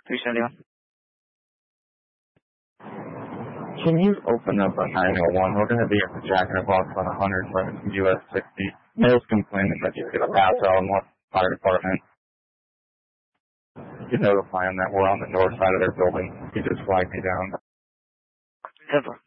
371. Can you open up a 901? We're going to be at the Jack in the Box on 100 from US 60. Male's complaining that he's going to pass out in one fire department. You notify him that we're on the north side of their building. He just flagged me down. Ever.